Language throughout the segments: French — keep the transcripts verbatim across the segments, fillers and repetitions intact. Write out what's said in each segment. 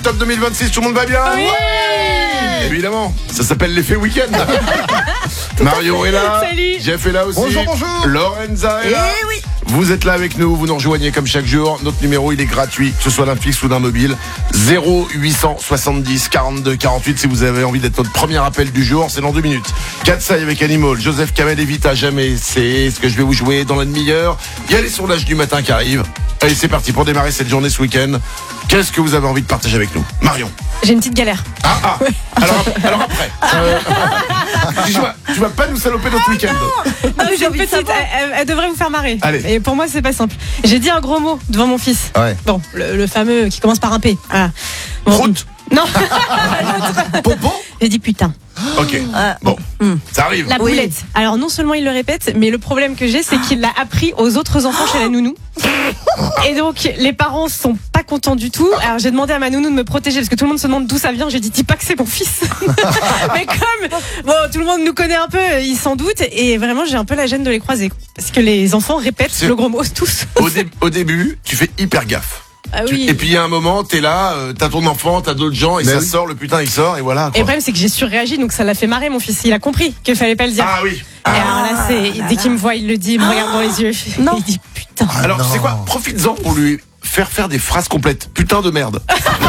top deux mille vingt-six, tout le monde va bien? Oui. Ouais. Évidemment, ça s'appelle l'effet week-end. Mario est là. Salut. Jeff est là aussi. Bonjour, bonjour. Lorenza est là. Eh oui. Vous êtes là avec nous, vous nous rejoignez comme chaque jour. Notre numéro, il est gratuit, que ce soit d'un fixe ou d'un mobile. zéro huit cent soixante-dix quarante-deux quarante-huit si vous avez envie d'être notre premier appel du jour. C'est dans deux minutes. Katsai avec Animal, Joseph Kamel et Vita Jamais. C'est ce que je vais vous jouer dans la demi-heure. Il y a les sondages du matin qui arrivent. Allez, c'est parti pour démarrer cette journée ce week-end. Qu'est-ce que vous avez envie de partager avec nous, Marion? J'ai une petite galère. Ah, ah. Alors, alors après. Euh, tu, vas, tu vas pas nous saloper notre week-end. Non, mais j'ai une petite, elle, elle- elle devrait vous faire marrer. Allez. Et pour moi, c'est pas simple. J'ai dit un gros mot devant mon fils. Ouais. Bon, le, le fameux qui commence par un P. Voilà. Bon. Prout. Non. Pompon. J'ai dit putain. Ok. Bon, ça arrive. La Oui. boulette. Alors non seulement il le répète, mais le problème que j'ai, c'est qu'il l'a appris aux autres enfants chez la nounou. Et donc les parents sont pas contents du tout. Alors j'ai demandé à ma nounou de me protéger parce que tout le monde se demande d'où ça vient. J'ai dit dis pas que c'est mon fils. Mais comme bon, tout le monde nous connaît un peu, ils s'en doutent. Et vraiment j'ai un peu la gêne de les croiser parce que les enfants répètent C'est- le gros mot tous. Au, dé- au début, tu fais hyper gaffe. Ah Tu- oui. Et puis il y a un moment, t'es là, euh, t'as ton enfant, t'as d'autres gens, et Mais ça oui. sort, le putain il sort, et voilà. Et Quoi. le problème c'est que j'ai surréagi, donc ça l'a fait marrer mon fils. Il a compris qu'il fallait pas le dire. Ah oui. Et alors là, c'est dès qu'il me voit, il le dit, il me regarde dans les yeux. Non. Il dit putain. Alors non. c'est quoi? Profites-en pour lui faire faire des phrases complètes. Putain de merde.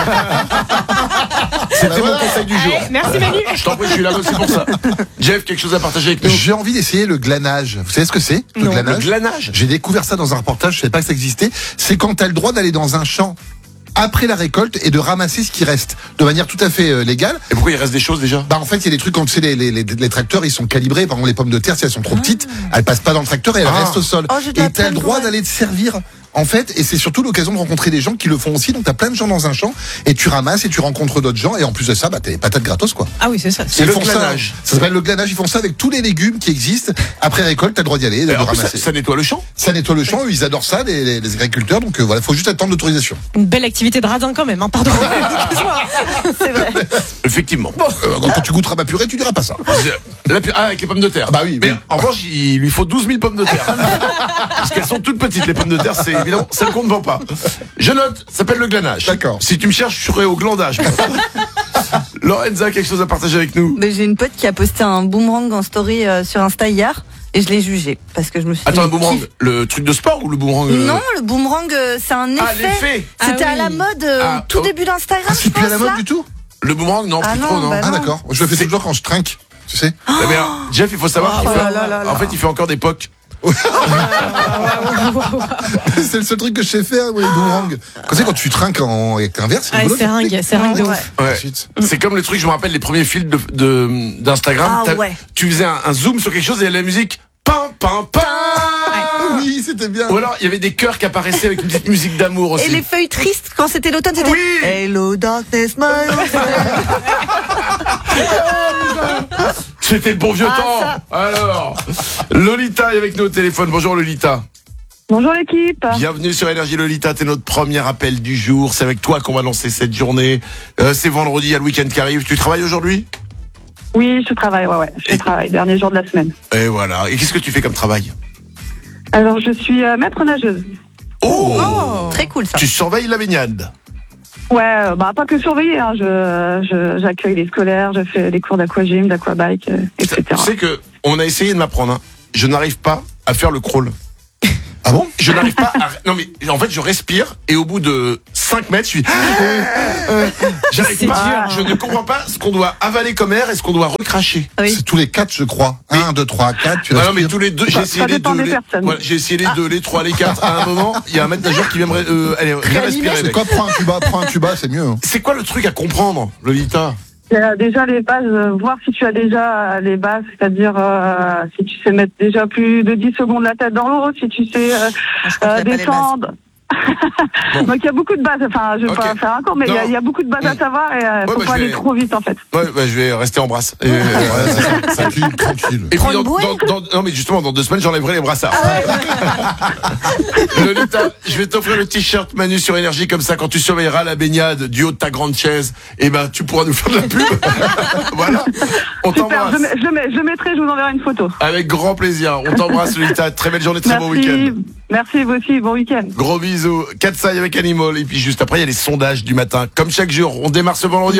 C'était mon voilà. conseil du jour. Allez, merci Manu. Je t'en prie, je suis là aussi pour ça. Jeff, quelque chose à partager avec nous? J'ai envie d'essayer le glanage. Vous savez ce que c'est, le Non. Le glanage? glanage. J'ai découvert ça dans un reportage, je savais pas que ça existait. C'est quand t'as le droit d'aller dans un champ après la récolte et de ramasser ce qui reste de manière tout à fait euh, légale. Et pourquoi il reste des choses déjà? Bah en fait il y a des trucs quand tu sais les, les, les, les tracteurs ils sont calibrés. Par exemple les pommes de terre si elles sont trop petites, elles passent pas dans le tracteur et elles Ah. restent au sol. Oh, je dois et t'as le prendre, droit ouais. d'aller te servir. En fait, et c'est surtout l'occasion de rencontrer des gens qui le font aussi. Donc t'as plein de gens dans un champ et tu ramasses et tu rencontres d'autres gens et en plus de ça, bah t'as des patates gratos quoi. Ah oui, c'est ça. C'est Ils le font glanage. Ça, ça s'appelle le glanage. Ils font ça avec tous les légumes qui existent. Après récolte, t'as le droit d'y aller, de Et en plus, ça, ramasser. ça nettoie le champ. Ça nettoie le champ. Eux, ils adorent ça, les, les, les agriculteurs. Donc euh, voilà, faut juste attendre l'autorisation. Une belle activité de radin quand même, hein, pardon. Excuse-moi. C'est vrai. Effectivement. Euh, quand tu goûteras ma purée, tu diras pas ça. La pu- ah, avec les pommes de terre. Ah bah oui, Mais oui. en revanche, il lui faut douze mille pommes de terre. Parce qu'elles sont toutes petites, les pommes de terre, c'est évidemment celles qu'on ne vend pas. Je note, ça s'appelle le glanage. D'accord. Si tu me cherches, je serai au glandage. Lorenza, quelque chose à partager avec nous? Mais j'ai une pote qui a posté un boomerang en story euh, sur Insta hier et je l'ai jugé parce que je me suis Attends, dit, un boomerang, qui- le truc de sport ou le boomerang euh, Non, le boomerang, euh, c'est un effet. Ah, l'effet. C'était Ah à la oui. mode euh, Ah, tout oh. début d'Instagram, Ah, je c'est plus à pense la mode là. du tout. Le boomerang, non, Ah plus non, trop, non. bah Ah non. d'accord. Je le fais C'est- toujours quand je trinque. Tu sais. Eh bien, Jeff, il faut savoir qu'il Oh fait, là là là là. en fait, il fait encore des pocs. C'est le seul truc que je sais faire, ouais, le boomerang. Quand c'est quand tu trinques en, avec un verre, c'est Ouais, rigolo. c'est ringue, c'est ringue de Ouais. ouf. Ouais. Ensuite. C'est comme le truc, je me rappelle les premiers fils de, de- d'Instagram. Ah T'as- ouais. Tu faisais un, un zoom sur quelque chose et il y avait la musique. Pam, pam, pam. Oui, c'était bien. Ou alors, il y avait des chœurs qui apparaissaient avec une petite musique d'amour aussi. Et les feuilles tristes quand c'était l'automne, c'était Oui. Hello darkness my old friend. C'était le bon vieux Ah, temps. Alors, Lolita est avec nous au téléphone. Bonjour Lolita. Bonjour l'équipe. Bienvenue sur Énergie Lolita. T'es notre premier appel du jour. C'est avec toi qu'on va lancer cette journée. Euh, c'est vendredi, il y a le week-end qui arrive. Tu travailles aujourd'hui? Oui, je travaille, ouais, ouais, je Et- travaille, dernier jour de la semaine. Et voilà. Et qu'est-ce que tu fais comme travail? Alors, je suis euh, maître nageuse. Oh, Très cool ça. Tu surveilles la baignade. Ouais, euh, bah pas que surveiller, hein, je, je, j'accueille les scolaires, je fais des cours d'aquagym, d'aquabike, euh, et Tu cetera. sais que on a essayé de m'apprendre. Hein. Je n'arrive pas à faire le crawl. Ah bon? Je n'arrive pas à... Non mais en fait je respire et au bout de cinq mètres je suis... J'arrive C'est pas, dur. je ne comprends pas ce qu'on doit avaler comme air et ce qu'on doit recracher. Oui. C'est tous les quatre, je crois. Un, deux, trois, quatre. Tu Ah non mais respires. tous les deux, j'ai Ça- essayé ça les dépend deux, des les... personnes. Voilà, j'ai essayé les deux, les trois, les quatre. À un moment, il y a un maître nageur qui vient me... Euh, allez, viens respirer C'est mec. quoi? Prends un tuba, prends un tuba, c'est mieux. hein. C'est quoi le truc à comprendre, Lolita? Il y a déjà les bases, euh, voir si tu as déjà les bases, c'est-à-dire euh, si tu sais mettre déjà plus de dix secondes la tête dans l'eau, si tu sais euh, Je crois euh, qu'il y a pas les descendre. Bon. Donc il y a beaucoup de bases, enfin je vais Ok. pas faire un cours, mais il y, a- Non. il y a beaucoup de bases à Mm. savoir et euh, Ouais, faut bah, pas je aller vais- trop vite en fait. Ouais, bah, je vais rester en brasse. Et, euh, Ouais, c'est ça. Tranquille, tranquille. Et puis Prends dans, une bouée. dans- dans- non mais justement dans deux semaines j'enlèverai les brassards. Lolita, je vais t'offrir le t-shirt Manu sur Énergie comme ça quand tu surveilleras la baignade du haut de ta grande chaise, et ben tu pourras nous faire de la pub. Voilà. On Super, t'embrasse. je, mets- je, mets- je mettrai, je vous enverrai une photo. Avec grand plaisir. On t'embrasse Lolita. Très belle journée, très bon Merci, week-end. merci vous aussi, bon week-end. Gros bisous. bisous. Katsai avec Animal. Et puis juste après, il y a les sondages du matin. Comme chaque jour, on démarre ce vendredi.